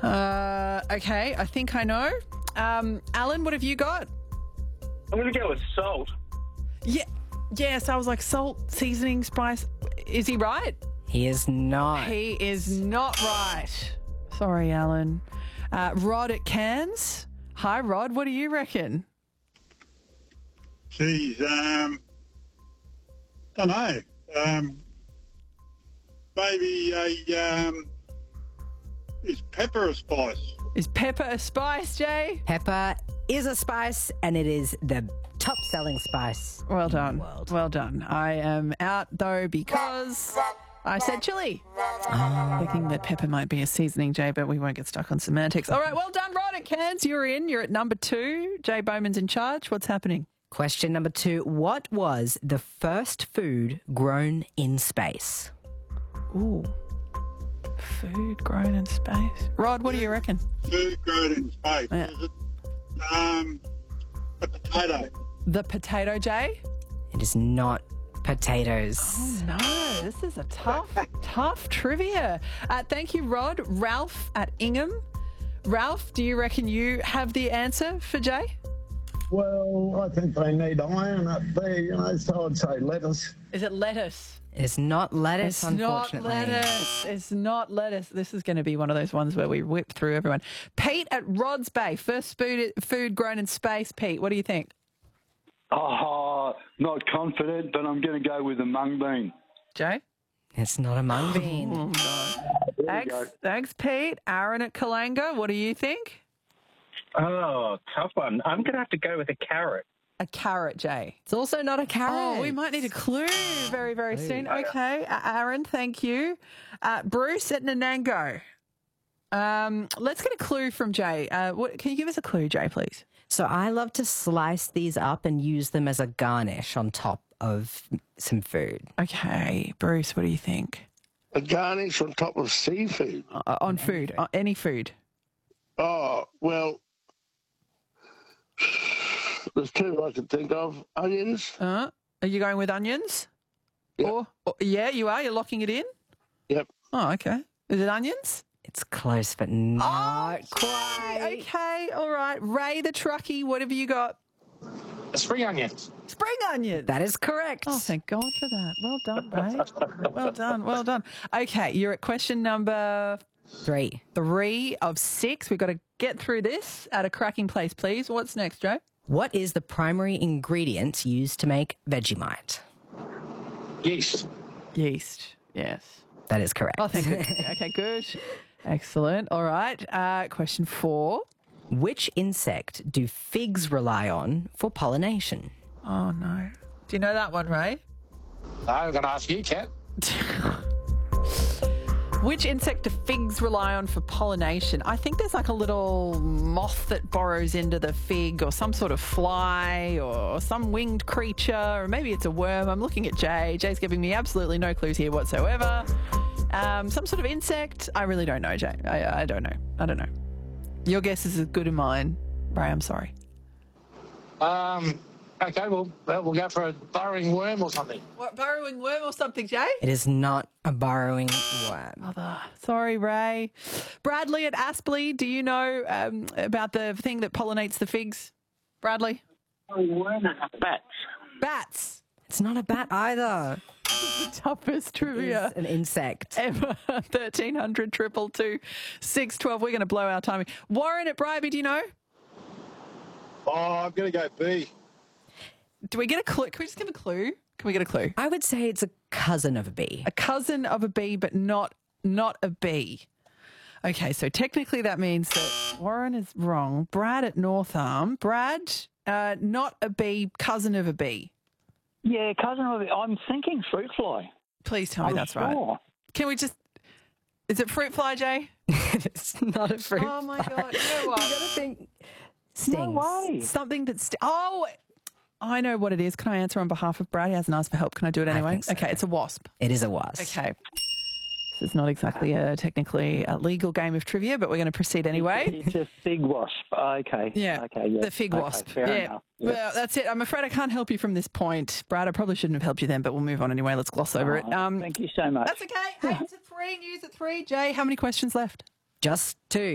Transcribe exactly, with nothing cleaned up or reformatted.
Uh, okay, I think I know. Um, Alan, what have you got? I'm going to go with salt. Yeah, yes, I was like salt, seasoning, spice. Is he right? He is not. He is not right. Sorry, Alan. Uh, Rod at Cairns. Hi, Rod. What do you reckon? Geez, um, don't know. Um, maybe a um, is pepper a spice? Is pepper a spice, Jay? Pepper is a spice, and it is the top-selling spice. Well in the done. world. Well done. I am out, though, because I said chili. Thinking that pepper might be a seasoning, Jay, but we won't get stuck on semantics. All right, well done, Rod at Cairns. You're in. You're at number two. Jay Bowman's in charge. What's happening? Question number two. What was the first food grown in space? Ooh. Food grown in space. Rod, what do you reckon? Food grown in space. Yeah. Is it um, a potato? The potato, Jay? It is not potatoes. Oh, no. This is a tough, tough trivia. Uh, thank you, Rod. Ralph at Ingham. Ralph, do you reckon you have the answer for Jay? Well, I think they need iron up there, you know, so I'd say lettuce. Is it lettuce? It is not lettuce, It's not unfortunately. lettuce. It's not lettuce. This is going to be one of those ones where we whip through everyone. Pete at Rods Bay. First food, food grown in space. Pete, what do you think? Oh, not confident, but I'm going to go with the mung bean. Jay? It's not a mung bean. Oh, no. Thanks, thanks, Pete. Aaron at Kalanga. What do you think? Oh, tough one. I'm going to have to go with a carrot. A carrot, Jay. It's also not a carrot. Oh, we might need a clue very, very soon. Okay, uh, Aaron, thank you. Uh, Bruce at Nanango. Um, let's get a clue from Jay. Uh, what, can you give us a clue, Jay, please? So I love to slice these up and use them as a garnish on top of some food. Okay, Bruce, what do you think? A garnish on top of seafood. Uh, on food, uh, any food. Oh, well, there's two I can think of. Onions. Uh, are you going with onions? Yep. Or, or yeah, you are. You're locking it in. Yep. Oh, okay. Is it onions? It's close, but not quite. Okay, all right. Ray the truckie, what have you got? Spring onions. Spring onions. That is correct. Oh, thank God for that. Well done, Ray. Well done, well done. Okay, you're at question number Three. three of six. We've got to get through this at a cracking place, please. What's next, Joe? What is the primary ingredient used to make Vegemite? Yeast. Yeast, yes. That is correct. Oh, thank you. Okay, good. Excellent. All right. Uh, question four. Which insect do figs rely on for pollination? Oh, no. Do you know that one, Ray? I'm going to ask you, Kat. Which insect do figs rely on for pollination? I think there's like a little moth that burrows into the fig, or some sort of fly, or some winged creature, or maybe it's a worm. I'm looking at Jay. Jay's giving me absolutely no clues here whatsoever. Um, some sort of insect. I really don't know, Jay. I, I don't know. I don't know. Your guess is as good as mine. Ray, I'm sorry. Um, okay, well, well, we'll go for a burrowing worm or something. What, burrowing worm or something, Jay? It is not a burrowing worm. Mother. Sorry, Ray. Bradley at Aspley, do you know um, about the thing that pollinates the figs? Bradley? Bats. Bats. It's not a bat either. The toughest trivia It's an insect. ever. thirteen hundred, two two two, six one two. We're going to blow our timing. Warren at Bribey, do you know? Oh, I'm going to go B. Do we get a clue? Can we just give a clue? Can we get a clue? I would say it's a cousin of a bee. A cousin of a bee, but not not a bee. Okay, so technically that means that Warren is wrong. Brad at North Arm. Brad, uh, not a bee, cousin of a bee. Yeah, cousin of it. I'm thinking fruit fly. Please tell me I'm that's right. sure. Can we just... Is it fruit fly, Jay? It's not a fruit Oh, my fly. God. You know what? You gotta think stings. No way. Something that's... St- oh, I know what it is. Can I answer on behalf of Brad? He hasn't asked for help. Can I do it I anyway? think so. Okay, it's a wasp. It is a wasp. Okay. This is not exactly a technically a legal game of trivia, but we're going to proceed anyway. It's a fig wasp. Okay. Yeah, Okay. Yeah. the fig Okay, wasp. fair yeah. enough. Well, that's it. I'm afraid I can't help you from this point. Brad, I probably shouldn't have helped you then, but we'll move on anyway. Let's gloss over it. Oh, Um, thank you so much. that's okay. Eight to three, news at three. Jay, how many questions left? Just two.